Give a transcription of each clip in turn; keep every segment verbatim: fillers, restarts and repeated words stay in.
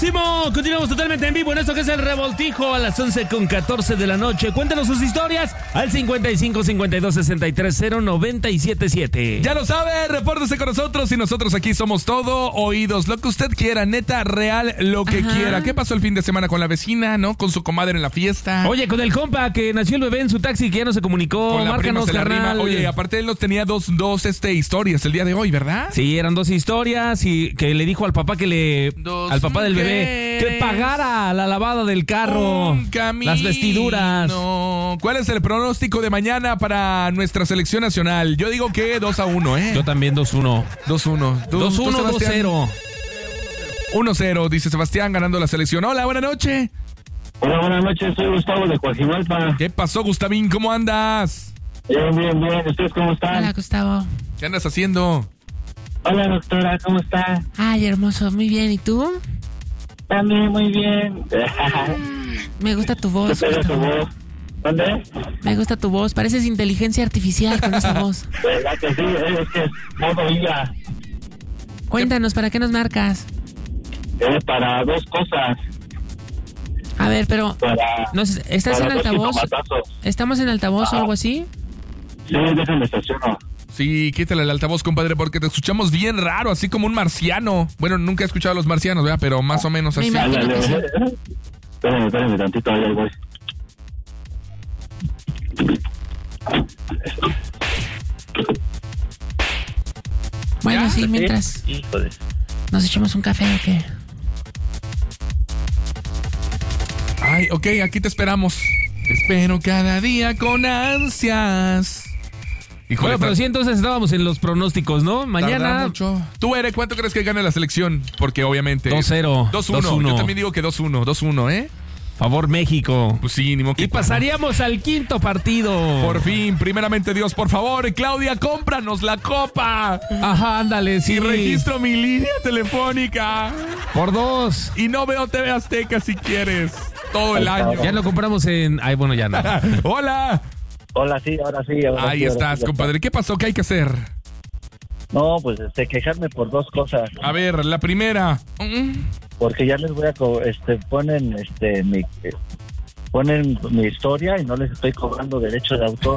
máximo. Continuamos totalmente en vivo en esto que es el Revoltijo a las once con catorce de la noche. Cuéntanos sus historias al cincuenta y cinco, cincuenta y dos, sesenta y tres, cero, noventa y siete siete. Ya lo sabe, repórtese con nosotros y nosotros aquí somos todo oídos. Lo que usted quiera, neta, real, lo que Ajá. quiera. ¿Qué pasó el fin de semana con la vecina, no? Con su comadre en la fiesta. Oye, con el compa que nació el bebé en su taxi que ya no se comunicó. Con la prima Márcanos, se la rima. carnal. Oye, aparte él nos tenía dos, dos este, historias el día de hoy, ¿verdad? Sí, eran dos historias y que le dijo al papá que le... Dos al papá del bebé mujeres. que pagara la lavada del carro, Un camino. las vestiduras. ¿Cuál es el pronóstico de mañana para nuestra selección nacional? Yo digo que dos a uno, ¿eh? Yo también dos uno. dos uno. dos uno, dos cero. uno cero, dice Sebastián, ganando la selección. Hola, buenas noches. Hola, buenas noches, soy Gustavo de Coajimalpa. ¿Qué pasó, Gustavín? ¿Cómo andas? Bien, bien, bien. ¿Ustedes cómo están? Hola, Gustavo. ¿Qué andas haciendo? Hola, doctora, ¿cómo está? Ay, hermoso, muy bien. ¿Y tú? También, muy bien. Me gusta tu ¿Qué voz. pega tu Gustavo. voz? ¿Dónde? Me gusta tu voz. Pareces inteligencia artificial con esa voz. ¿Verdad que sí? Es que es modo I A. Cuéntanos, ¿para qué nos marcas? Es para dos cosas. A ver, pero... Para, Nos, ¿Estás para en dos altavoz? jitomatazos. ¿Estamos en altavoz o Ah. algo así? Sí, déjenme estaciono. Sí, quítale el altavoz, compadre, porque te escuchamos bien raro, así como un marciano. Bueno, nunca he escuchado a los marcianos, ¿verdad? Pero más o menos Me así. imagino. Ándale. que sí. Espérenme, espérenme tantito, ahí voy. Bueno, ¿Ya? sí, mientras Híjole. nos echamos un café o qué. Ay, ok, aquí te esperamos. Te espero cada día con ansias. Híjole, Bueno, pero tar- sí, entonces estábamos en los pronósticos, ¿no? tarda Mañana mucho. Tú, Ere, ¿cuánto crees que gane la selección? Porque obviamente... dos cero. dos uno. Yo también digo que dos uno. dos uno, ¿eh? Favor México. Pues sí, ni modo que... Y pasaríamos al quinto partido. Por fin, primeramente Dios, por favor, Claudia, cómpranos la copa. Ajá, ándale, sí. Y registro mi línea telefónica. Por dos. Y no veo T V Azteca si quieres. Todo el año. Ya lo compramos en... Ay, bueno, ya no. Hola. Hola, sí, ahora sí. Ahora Ahí sí, ahora estás, sí, ya compadre. ¿Qué pasó? ¿Qué hay que hacer? está. No, pues este, quejarme por dos cosas. A ver, la primera. Porque ya les voy a... co- este Ponen este mi... eh, Ponen mi historia y no les estoy cobrando derecho de autor.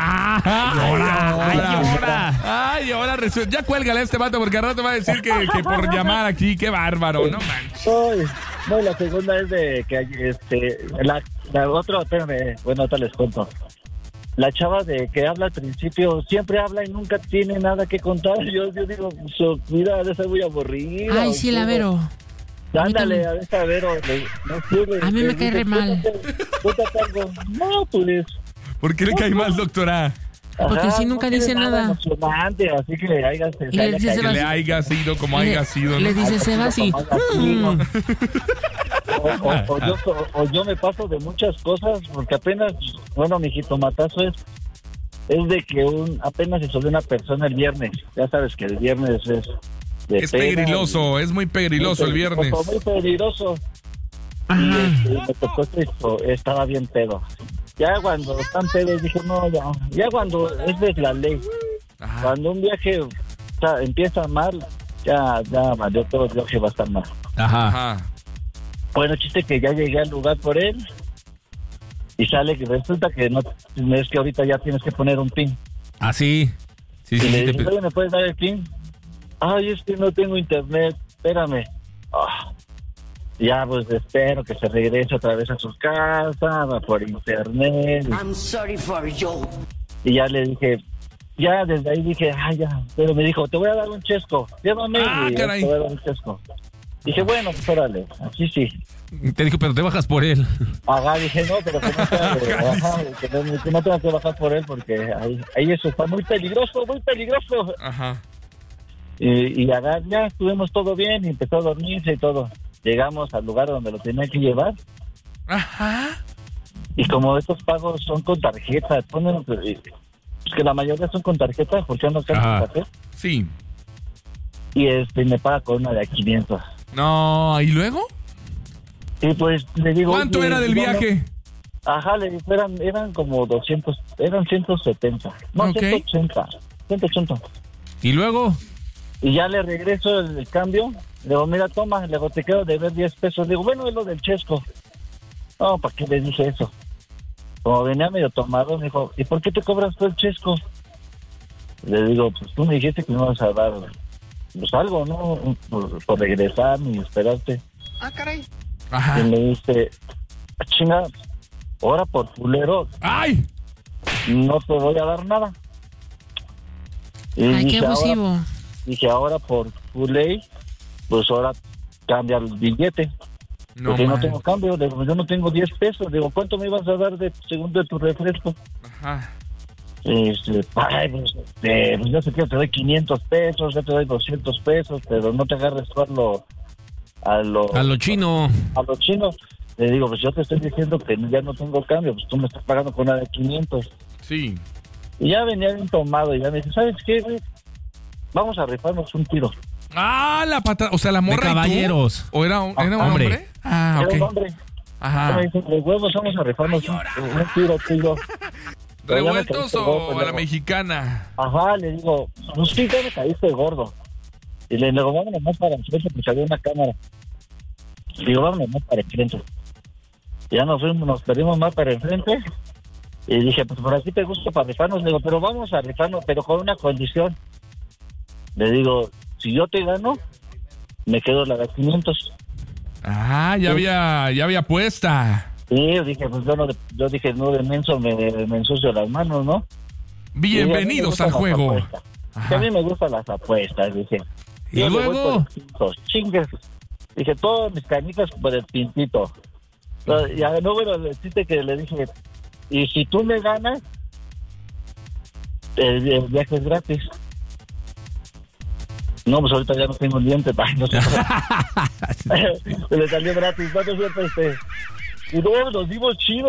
Ahora, Ay, ahora. Ay, ahora resu- ya cuélgale a este vato porque al rato va a decir que, que por llamar aquí, qué bárbaro, no manches. Ay, no, la segunda es de que este la, la otra, espérame, bueno, ahorita les cuento. La chava de que habla al principio siempre habla y nunca tiene nada que contar. Yo, yo digo, su vida debe ser muy aburrida. Ay, sí, la Vero. Ándale, a esa Vero. le- No sirve. A mí me Le cae dice, re mal. "Cuéntate, cuéntate algo". No, pues. ¿Por qué le cae mal, doctora? Porque ajá, sí, nunca no tiene dice nada. emocionante, así que le hagas. Y le dice Que Sebas- le haya sido como Le- haya sido, le ¿no? dice Sebas y... O, o- o yo, o, o yo me paso de muchas cosas porque apenas, bueno, mi jitomatazo es es de que un apenas se subió una persona el viernes. Ya sabes que el viernes es de Es peda pegriloso, es muy y- pegriloso el muy viernes. peligroso, Muy peligroso. Y Ajá. este, me tocó esto, estaba bien pedo. Ya cuando están pedos dije, no, ya, ya cuando es de la ley. Ajá. Cuando un viaje o sea, empieza mal, ya, ya valió todo el viaje va a estar mal. Ajá. Ajá. Bueno, chiste que ya llegué al lugar por él y sale que resulta que no es que ahorita ya tienes que poner un pin. Ah, sí. Sí, Y sí, le sí. te dije, pe- oye, ¿me puedes dar el pin? Ay, es que no tengo internet, espérame. Ah. Ya, pues espero que se regrese otra vez a su casa, va por internet. I'm sorry for you. Y ya le dije, ya desde ahí dije, ay, ya. Pero me dijo, te voy a dar un chesco, llévame Ah, y caray. te voy a dar un chesco. Dije, bueno, pues órale, así sí. Te dijo, pero te bajas por él. Ajá, dije, no, pero que no, sea de- ajá, que no, que no tenga que bajar por él porque ahí, ahí eso está muy peligroso, muy peligroso. Ajá. Y, y acá ya estuvimos todo bien y empezó a dormirse y todo. Llegamos al lugar donde lo tenía que llevar Ajá. y como estos pagos son con tarjeta, ponen pues, que la mayoría son con tarjeta porque no alcanza Ajá. a hacer. Sí. Y este me paga con una de quinientos. No, ¿y luego? Y pues le digo, ¿Cuánto oye, era del no, viaje? no. Ajá, le digo, eran, eran como doscientos, eran ciento setenta. No, Ok. ciento ochenta. ciento ochenta. Y luego... Y ya le regreso el, el cambio Le digo, mira, toma, le digo, te quedo de ver diez pesos. Le digo, bueno, es lo del Chesco. No, ¿para qué le dije eso? Como venía medio tomado, me dijo, ¿y por qué te cobras tú el Chesco? Le digo, pues tú me dijiste que me ibas a dar pues algo, ¿no? Por, por regresar y esperarte. Ah, caray. Ajá. Y me dice, ah, chinga, ahora por culero, ¡ay! no te voy a dar nada. Y Ay, dije, qué abusivo. Ahora, dije, ahora por tu ley, pues ahora cambia el billete. No, porque no man. tengo cambio, le digo, yo no tengo diez pesos. Digo, ¿cuánto me ibas a dar de según de tu refresco? Ajá. Este, ay, pues, este, pues yo sé que te doy quinientos pesos, ya te doy doscientos pesos, pero no te agarres tú a lo, a lo, A lo chino. a los chinos. Le digo, pues yo te estoy diciendo que ya no tengo cambio, pues tú me estás pagando con una de quinientos. Sí. Y ya venía bien tomado y ya me dice, ¿sabes qué, güey? Vamos a rifarnos un tiro. Ah, la patada. O sea, la morra. De caballeros. ¿Y tú? ¿O era un, era un Ah, hombre? hombre. Ah, Era ok. un hombre. Ya Ajá. me dice, de huevos, vamos a rifarnos un, un tiro, tiro. Pero ya me ¿Revueltos caíste o gordo, a la luego. mexicana? Ajá, le digo, pues sí, ya me caíste gordo. Y le digo, vámonos más para enfrente, porque había una cámara. Le digo, vámonos más para enfrente. Y ya nos fuimos, nos perdimos más para enfrente. Y dije, pues por aquí te gusta para rifarnos. Le digo, pero vamos a rifarnos, pero con una condición. Le digo, si yo te gano, me quedo la de quinientos. Ah, ya había, ya había apuesta. Y yo dije, pues yo, no, yo dije, no, de menso me, me ensucio las manos, ¿no? Bienvenidos al juego. Que a mí me gustan las apuestas, dije. Y Yo le voy luego, por el pinto, chingues. Dije, todas mis canicas por el pintito. Entonces, ya no, bueno, le chiste que le dije, y si tú me ganas, el, el viaje es gratis. No, pues ahorita ya no tengo un diente, ay, no sé. Se le salió gratis, no te cierto, este. Y luego nos dimos chido.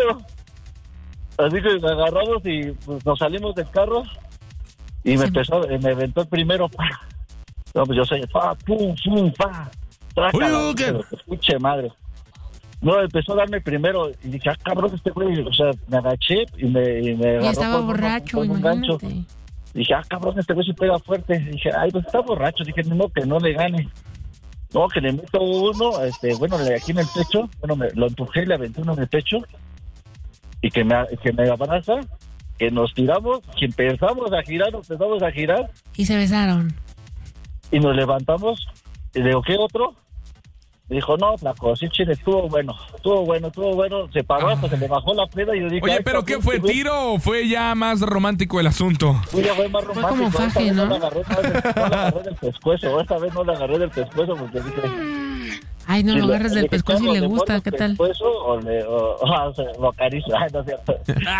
Así que nos agarramos y pues, nos salimos del carro. Y me Sí. empezó, me aventó el primero. Pa. No, pues yo soy, pa, pum, pum, pa. Trácala, Uy, ¿qué? pero, escuche, madre. No, empezó a darme primero. Y dije, ah, cabrón, este güey. O sea, me agaché y me, y me Y agarró estaba con un- borracho, con un gancho. imagínate. Dije, ah, cabrón, este güey se pega fuerte. Dije, ay, pues está borracho. Dije, no, que no le gane. No, que le meto uno, este, bueno, le- aquí en el pecho. Bueno, me, lo empujé y le aventé uno en el pecho. Y que me, que me abraza, que nos tiramos, que empezamos a girar, nos empezamos a girar. Y se besaron. Y nos levantamos. Y le digo, ¿qué otro? Me dijo, no, flaco, sí, chile, estuvo bueno, estuvo bueno, estuvo bueno. Se paró hasta se le bajó la peda y yo dije... Oye, ay, pero cabrón, ¿qué fue? este güey, ¿Tiro o fue ya más romántico el asunto? Fue ya fue más Fue romántico. como Esta faje, vez ¿no? No la agarré, no la- no la agarré del pescuezo. Esta vez no la agarré del pescuezo porque dije... Ay, no si lo le- agarras del dije, pescuezo y ¿cómo? le ¿Le gusta, muerdo ¿qué el tal? pescuezo o, le, o, o sea, lo acaricio? Ay, no es cierto.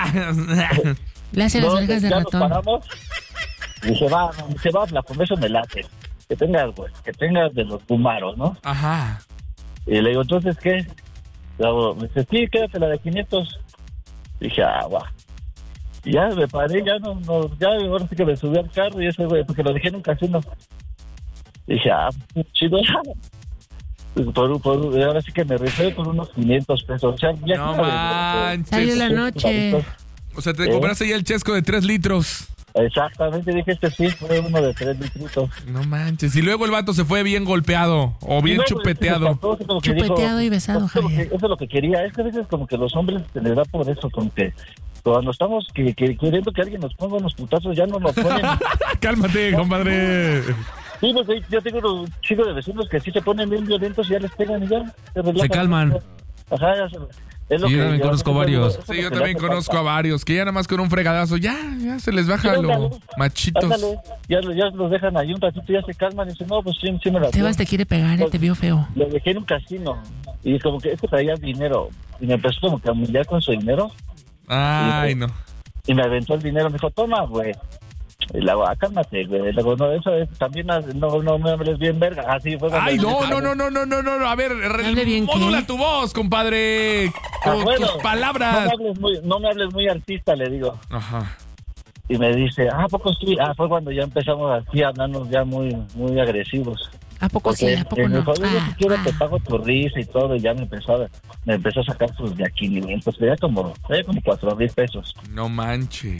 Le hace las No, orejas de ya nos ratón. paramos. Dije, va, no, dice, va, la con eso me late. Que tengas, güey, que tengas de los pumaros, ¿no? Ajá. Y le digo, ¿entonces qué? Luego, me dice, sí, quédate la de quinientos. Dije, ah, va. Y ya me paré, ya no, no, ya ahora sí que me subí al carro y ese güey, porque lo dejé en un casino. Dije, ah, chido. Pues por, por, ahora sí que me rifé por unos quinientos pesos. O sea, ya No que- manches. Salió la noche. O sea, te ¿Eh? compraste ya el chesco de tres litros. Exactamente, dije, este sí, fue uno de tres litritos. No manches. Y luego el vato se fue bien golpeado o bien Y luego, chupeteado. este, como que dijo, Chupeteado y besado, eso es lo que- Javier. Eso es lo que quería. Es que a veces como que los hombres se les da por eso, como que cuando estamos que, que- queriendo que alguien nos ponga unos putazos, ya no nos ponen. Cálmate, compadre. Sí, porque yo tengo unos chicos de vecinos que sí se ponen bien violentos y ya les pegan y ya se relajan. Se calman. Ajá, ya se... Es lo Sí, yo que también conozco varios. eso es Sí, lo yo que también le hace conozco a falta. varios que ya nada más con un fregadazo ya, ya se les baja Sí, lo ándale, machitos. Ándale, ya, ya los dejan ahí un ratito, ya se calman y dicen, no, pues sí, sí me la Sebas te quiere pegar, eh, te vio feo. Lo dejé en un casino y como que es que traía dinero y me empezó como que a humillar con su dinero Ay, no. y me aventó el dinero, me dijo, toma, güey. Y le digo, ah, cálmate, güey. Le digo, no, eso es también, no, no me hables bien, verga. Así fue. cuando Ay, le no, dije, no, no, no, no, no, no, no. A ver, Hable bien, modula ¿qué? tu voz, compadre. Ah, Con bueno, tus No palabras. me, hables muy, no me hables muy artista, le digo. Ajá. Y me dice, ah, ¿a poco sí? Ah, fue cuando ya empezamos así a hablarnos ya muy, muy agresivos. ¿A poco sí? Porque ¿A poco me no? dijo, yo si Ah, quiero te ah. pago tu risa y todo, y ya me empezó a, me empezó a sacar sus de quinientos, tenía como, tenía como cuatro mil pesos. No manches.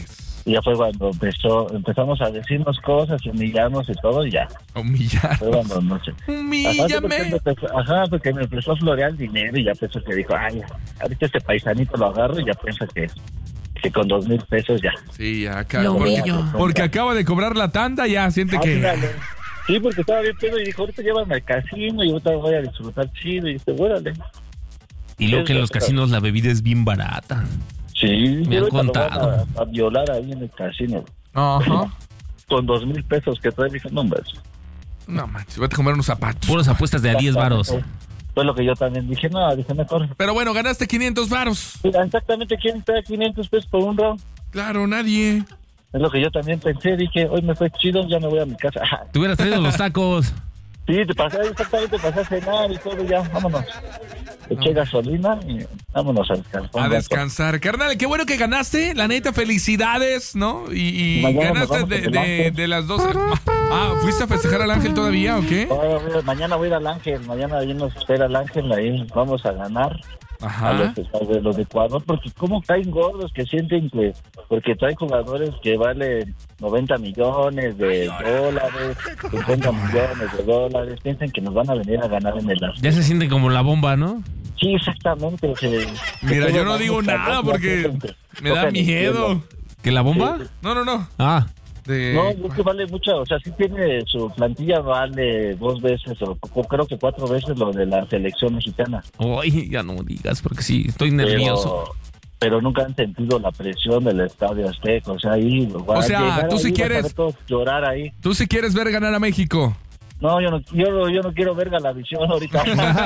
Y ya fue cuando empezó, empezamos a decirnos cosas, y humillarnos y todo, y ya. Humillar. Fue cuando no sé. Humíllame. Ajá, porque, me, ajá, porque me empezó a florear el dinero y ya pensó que dijo, ay, ahorita este paisanito lo agarro y ya piensa que, que con dos mil pesos ya. Sí, ya acá. Lo Porque, humillo. porque acaba de cobrar la tanda, ya siente que. Ándale. Sí, porque estaba bien pedo y dijo, ahorita llévame al casino y ahorita voy a disfrutar chido. Y dice, órale. Y luego que en los casinos la bebida es bien barata. Sí, Me han ahorita lo van contado. A, a violar ahí en el casino. Ajá. Con dos mil pesos que trae, dije, no, hombre. No manches, voy a comer unos zapatos. Puras apuestas de a diez varos. Fue lo que yo también dije, no, dije, mejor. Pero bueno, ganaste quinientos varos. Mira, exactamente, ¿quién paga quinientos pesos por un round? Claro, nadie. Es lo que yo también pensé, dije, hoy me fue chido, ya me voy a mi casa. Te hubieras traído los tacos. Sí, te pasé, exactamente, pasé a cenar y todo, ya, vámonos. Eché gasolina y vámonos a descansar. A descansar. Carnal, qué bueno que ganaste. La neta, felicidades, ¿no? Y, y Mañana nos ganaste vamos de, con el de, Ángel. de las dos. Ah, ¿fuiste a festejar al Ángel todavía o qué? Oh, mañana voy a ir al Ángel, mañana ahí nos espera el Ángel, ahí vamos a ganar. Ajá. A los, a de los de Ecuador, porque como caen gordos que sienten que, porque traen jugadores que valen noventa millones de dólares, cincuenta millones de dólares, piensan que nos van a venir a ganar en el Azteca. Ya se siente como la bomba, ¿no? Sí, exactamente. Se, Mira, se yo no toman digo muchas nada cosas, porque tocan- me da tocan el miedo. cielo. ¿Que la bomba? No, no, no. Ah, De... No, es que vale mucho, o sea, sí tiene, su plantilla vale dos veces, o, o creo que cuatro veces lo de la selección mexicana. uy, ya no digas porque sí, estoy nervioso. Pero, pero nunca han sentido la presión del Estadio Azteca, o sea, ahí... O sea, tú si quieres- llorar ahí. Tú si quieres ver ganar a México. No, yo no, yo, yo no quiero ver Galavisión ahorita.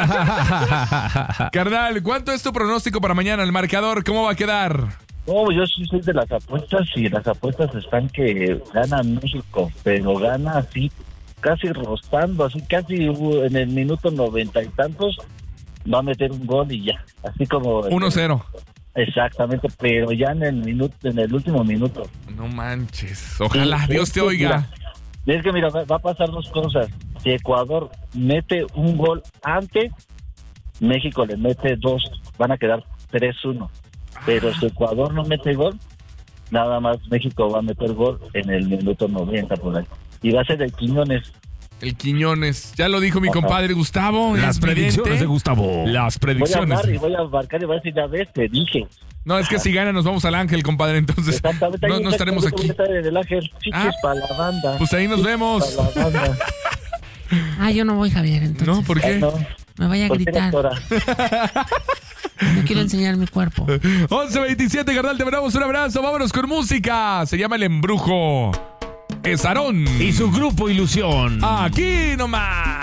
Carnal, ¿cuánto es tu pronóstico para mañana? El marcador, ¿cómo va a quedar? No, yo sí soy de las apuestas y las apuestas están que gana México, pero gana así, casi rostando, así casi uh, en el minuto noventa y tantos va a meter un gol y ya, así como... uno cero. Exactamente, pero ya en el minuto, en el último minuto. No manches. Ojalá Sí, Dios es te que, oiga. mira, es que mira, va va a pasar dos cosas. Si Ecuador mete un gol antes, México le mete dos, van a quedar tres uno. Pero si Ecuador no mete gol, nada más México va a meter gol en el minuto noventa por ahí. Y va a ser el Quiñones. El Quiñones. Ya lo dijo mi Ajá. compadre Gustavo. Las es predicciones vidente. de Gustavo. Las Voy a predicciones. hablar y voy a marcar y voy a decir, ya ves, te dije. No, es que si gana nos vamos al Ángel, compadre. Entonces Exactamente, ahí no, no está, estaremos ahorita voy a aquí. estar en el Ángel. Chiques Ah, para la banda. Pues ahí nos Chiques vemos. para la banda. Ah, yo no voy, Javier, entonces. No, ¿por Ah, qué? no. Me vaya a ¿Por qué, gritar. doctora? No quiero enseñar mi cuerpo. once veintisiete, carnal, te mandamos un abrazo. Vámonos con música. Se llama El Embrujo. Es Aarón. Y su grupo Ilusión. Aquí nomás.